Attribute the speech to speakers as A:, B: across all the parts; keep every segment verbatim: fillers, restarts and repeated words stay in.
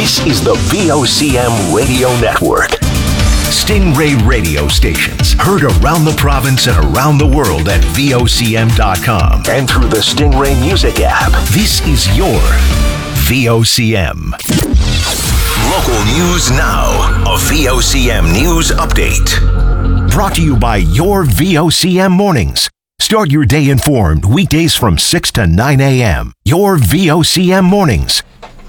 A: This is the V O C M Radio Network. Stingray radio stations heard around the province and around the world at V O C M dot com and through the Stingray Music app. This is your V O C M. Local news now. A V O C M News Update. Brought to you by your V O C M Mornings. Start your day informed weekdays from six to nine a.m. Your V O C M Mornings.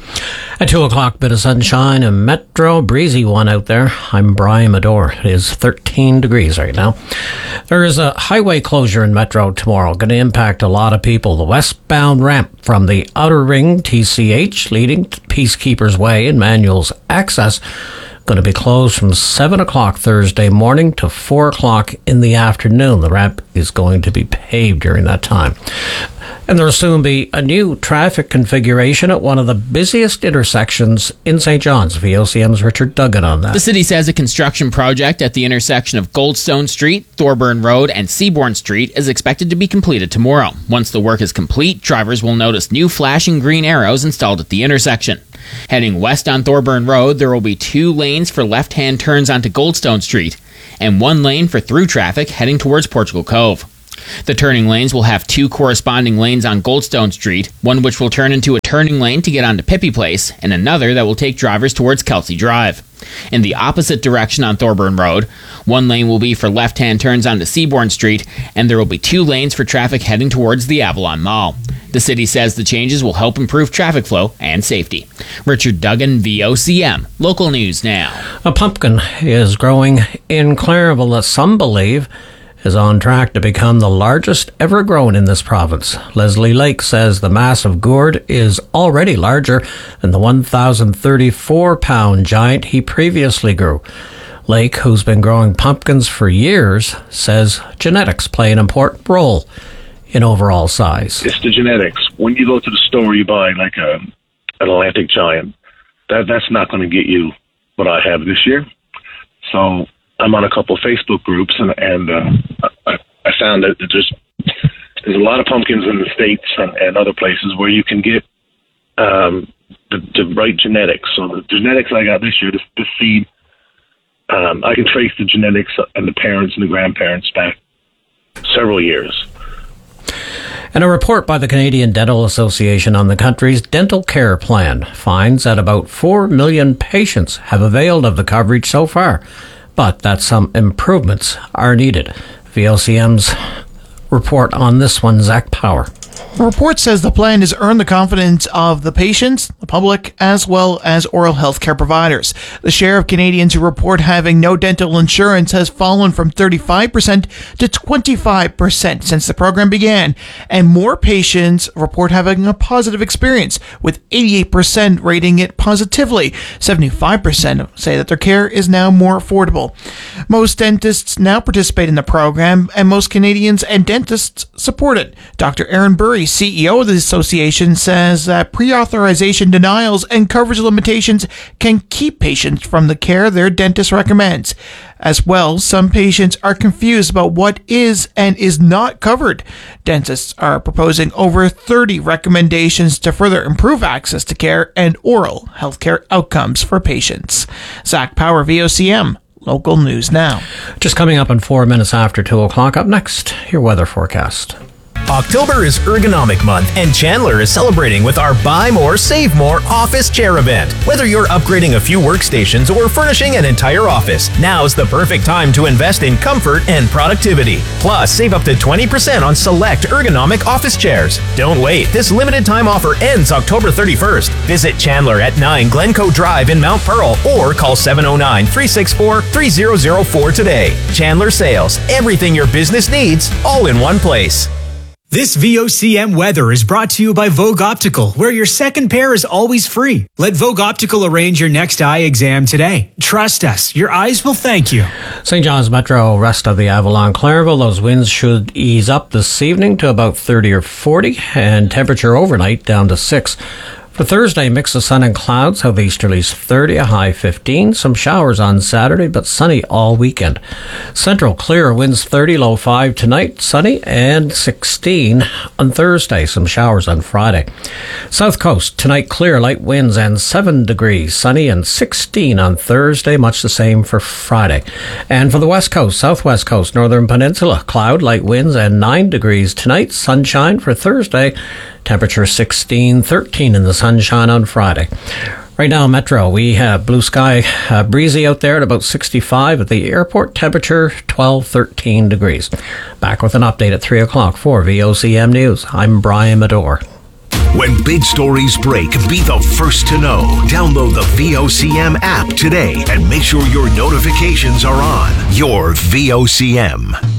B: At two o'clock, bit of sunshine and Metro, breezy one out there. I'm Brian Medore. It is thirteen degrees right now. There is a highway closure in Metro tomorrow, going to impact a lot of people. The westbound ramp from the Outer Ring T C H leading to Peacekeepers Way and Manuel's Access going to be closed from seven o'clock Thursday morning to four o'clock in the afternoon. The ramp is going to be paved during that time. And there will soon be a new traffic configuration at one of the busiest intersections in Saint John's. V O C M's Richard Duggan on that.
C: The city says a construction project at the intersection of Goldstone Street, Thorburn Road, and Seabourn Street is expected to be completed tomorrow. Once the work is complete, drivers will notice new flashing green arrows installed at the intersection. Heading west on Thorburn Road, there will be two lanes for left-hand turns onto Goldstone Street and one lane for through traffic heading towards Portugal Cove. The turning lanes will have two corresponding lanes on Goldstone Street, one which will turn into a turning lane to get onto Pippi Place, and another that will take drivers towards Kelsey Drive. In the opposite direction on Thorburn Road, one lane will be for left-hand turns onto Seabourn Street, and there will be two lanes for traffic heading towards the Avalon Mall. The city says the changes will help improve traffic flow and safety. Richard Duggan, V O C M. Local news now.
B: A pumpkin is growing in Clarenville that some believe is on track to become the largest ever grown in this province. Leslie Lake says the massive gourd is already larger than the one thousand thirty-four pound giant he previously grew. Lake, who's been growing pumpkins for years, says genetics play an important role in overall size.
D: It's the genetics. When you go to the store, you buy like a, an Atlantic giant. That That's not going to get you what I have this year. So I'm on a couple of Facebook groups, and, and uh, I, I found that there's there's a lot of pumpkins in the States and, and other places where you can get um, the, the right genetics. So the genetics I got this year, this, this seed, um, I can trace the genetics and the parents and the grandparents back several years.
B: And a report by the Canadian Dental Association on the country's dental care plan finds that about four million patients have availed of the coverage so far, but that some improvements are needed. V O C M's report on this one, Zach Power.
E: The report says the plan has earned the confidence of the patients, the public, as well as oral health care providers. The share of Canadians who report having no dental insurance has fallen from thirty-five percent to twenty-five percent since the program began, and more patients report having a positive experience, with eighty-eight percent rating it positively. seventy-five percent say that their care is now more affordable. Most dentists now participate in the program, and most Canadians and dentists support it. Doctor Aaron Burry, C E O of the association, says that pre-authorization denials and coverage limitations can keep patients from the care their dentist recommends. As well, some patients are confused about what is and is not covered. Dentists are proposing over thirty recommendations to further improve access to care and oral healthcare outcomes for patients. Zach Power, V O C M. Local news now.
B: Just coming up in four minutes after two o'clock. Up next, your weather forecast.
F: October is Ergonomic Month, and Chandler is celebrating with our Buy More, Save More office chair event. Whether you're upgrading a few workstations or furnishing an entire office, now's the perfect time to invest in comfort and productivity. Plus, save up to twenty percent on select ergonomic office chairs. Don't wait. This limited time offer ends October thirty-first. Visit Chandler at nine Glencoe Drive in Mount Pearl or call seven oh nine, three six four, three oh oh four today. Chandler Sales. Everything your business needs, all in one place.
G: This V O C M weather is brought to you by Vogue Optical, where your second pair is always free. Let Vogue Optical arrange your next eye exam today. Trust us, your eyes will thank you.
B: Saint John's Metro, rest of the Avalon Clarenville, those winds should ease up this evening to about thirty or forty, and temperature overnight down to six For Thursday, mix of sun and clouds, southeasterlies thirty, a high fifteen. Some showers on Saturday, but sunny all weekend. Central clear, winds thirty, low five tonight, sunny, and sixteen on Thursday. Some showers on Friday. South coast, tonight clear, light winds and seven degrees, sunny, and sixteen on Thursday, much the same for Friday. And for the west coast, southwest coast, northern peninsula, cloud, light winds, and nine degrees tonight, sunshine for Thursday. Temperature sixteen, thirteen in the sunshine on Friday. Right now, Metro, we have blue sky, uh, breezy out there at about sixty-five. At the airport, temperature twelve, thirteen degrees. Back with an update at three o'clock for V O C M News. I'm Brian Medore.
A: When big stories break, be the first to know. Download the V O C M app today and make sure your notifications are on. Your V O C M.